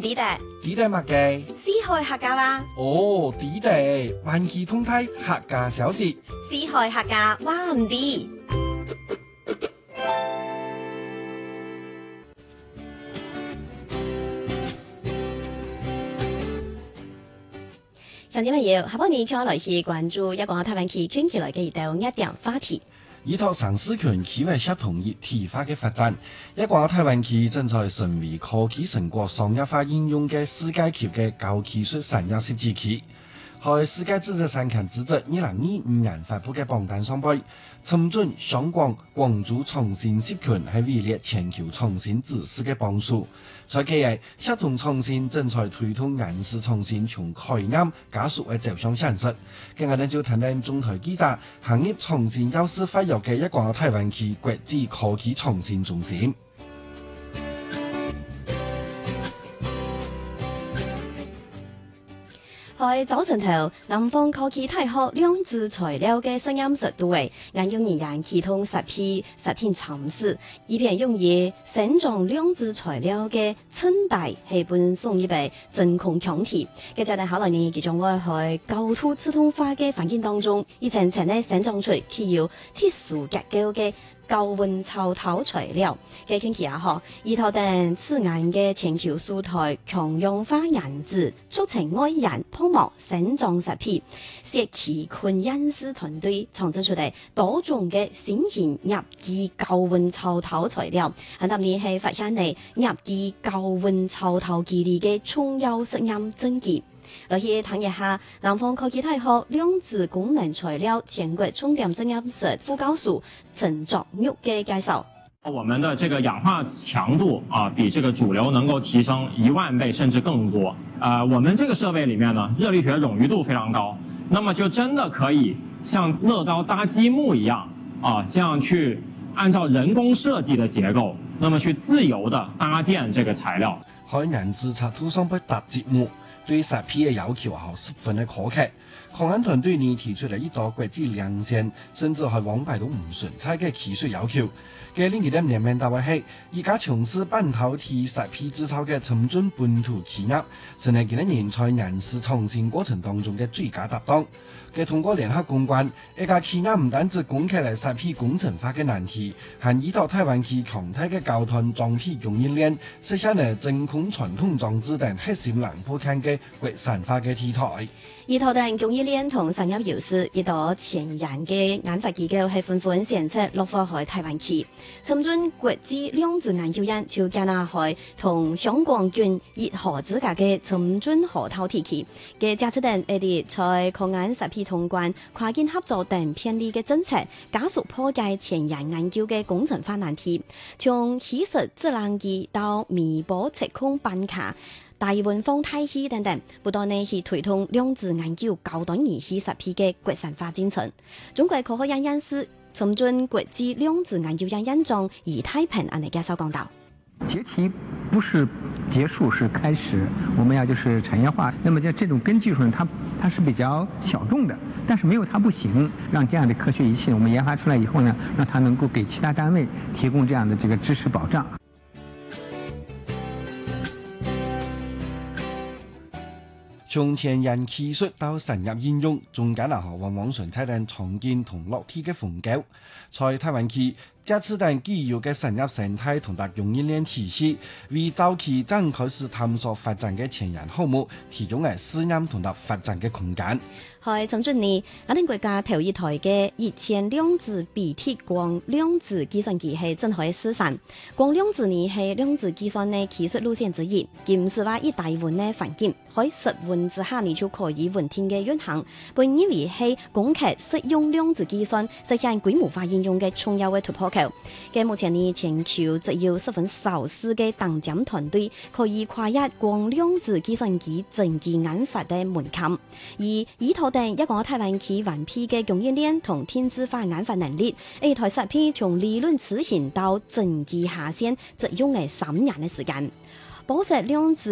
知道？ 知道乜嘅？ 四海客家話。 哦，知道。萬期通泰客家消息。 四海客家話唔知。有啲乜嘢？下半年將來是關注一個台灣區圈起來嘅一道一點話題。 依託城市群區域協同一體化嘅發展，一個台灣區正在成為科技成果商業化應用嘅世界級嘅高技術產業設計區。喺世界知識產權組織2025年發布嘅榜單上邊，深圳、香港、廣州創新集團係位列全球創新指數嘅榜首。在近日，協同創新正在推動研發創新從概念加速嘅走向現實。今日呢就談談中台記者行業創新優勢發育嘅一個台灣區國際科技創新中心。 喺早晨頭，南方科技大學量子材料嘅實驗室度位，應用人員系統實批實體測試，以便用於生產量子材料嘅稱大係本送一備真空強體。嘅就係後來呢，其中我喺高度自動化嘅環境當中，一層層咧生產出具有特殊結構嘅高溫超透材料嘅圈期也好，依托等此眼嘅全球數台強氧化原子促成外燃泡沫生長實批，石器群因斯團隊創製出嚟多種嘅新型入機高溫超透材料，喺當年係發現嚟入機高溫超透技術嘅重要實驗證據。而且談一下南方科技大學量子功能材料全國重點實驗室副教授陳作玉嘅介紹。 我們的這個氧化強度比這個主流能夠提升10000倍甚至更多。我們這個設備裡面呢，熱力學冗餘度非常高，那麼就真的可以像樂高搭積木一樣這樣去按照人工設計的結構，那麼去自由地搭建這個材料。 喺人自測圖上不搭積木。對實批嘅要求係十分嘅苛刻，抗安團隊呢提出了一道國際領先，甚至係往擺都唔順差嘅技術要求。嘅另一點人民大話係，而家從事半導體實批製造嘅深圳本土企業，成係幾多年在研發創新過程當中嘅最佳搭檔。嘅通過聯合公關，一家企業唔單止攻克了實批工程化嘅難題，還依託台灣區強大嘅交通裝配供應鏈，實現了真空傳統裝置等核心零部件嘅國產化嘅題材。 依託等供應鏈同產業優勢，一道前沿嘅研發機構係紛紛選擇落戶喺台灣區。深圳國際量子研究院就加拿大同香港郡熱河之間嘅深圳河套地區嘅價值等一啲在抗安實批通關、跨境合作等便利嘅政策，加速破解前沿研究嘅工程化難題，從稀釋質量儀到微波測控板卡、大溫風態器等等，不斷呢是推動量子研究高端儀器實批嘅國產化進程。中國科學院院士、深圳國際量子研究院院長余太平安尼介紹講到： 解題不是結束，是開始。我們要就是產業化。那麼在這種根技術呢，它是比較小眾的，但是沒有它不行。讓這樣的科學儀器我們研發出來以後呢，讓它能夠給其他單位提供這樣的這個支持保障。 從前沿技術到深入應用，中間往往存在着重建同落地嘅風格。在台灣區，這次等基要嘅深入生態同埋供應鏈體系，為早期正開始探索發展嘅前沿項目提供嘅試驗同埋發展嘅空間。 喺深圳呢，我哋國家頭一台嘅熱線量子比特光量子計算機係正喺試產。光量子呢係量子計算嘅技術路線之一，佢唔係話一大溫嘅環境，喺室溫之下你就可以穩定嘅運行。本以為係攻克適用量子計算實現規模化應用嘅重要嘅突破口。嘅目前呢，全球只有十分少數嘅頂尖團隊可以跨越光量子計算機整機研發嘅門檻，而依託等一個台灣區完備嘅供應鏈同天子化研發能力，一台實批從理論雛形到整機下線，只用嚟3年嘅時間。寶石量子